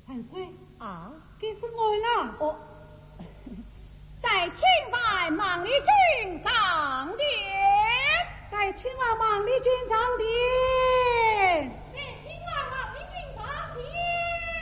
陳歲啊， 幾時愛啦？ 哦。